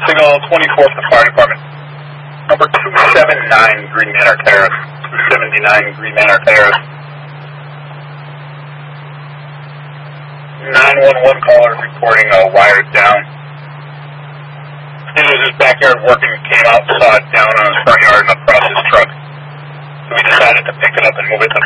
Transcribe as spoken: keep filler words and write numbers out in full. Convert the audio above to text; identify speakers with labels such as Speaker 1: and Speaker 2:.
Speaker 1: Signal twenty-four for the fire department. Number two seventy-nine Green Manor Terrace. two seventy-nine Green Manor Terrace. nine one one caller reporting uh, wires down. He was in his backyard working, came out, saw it down on his front yard and across his truck. So we decided to pick it up and move it to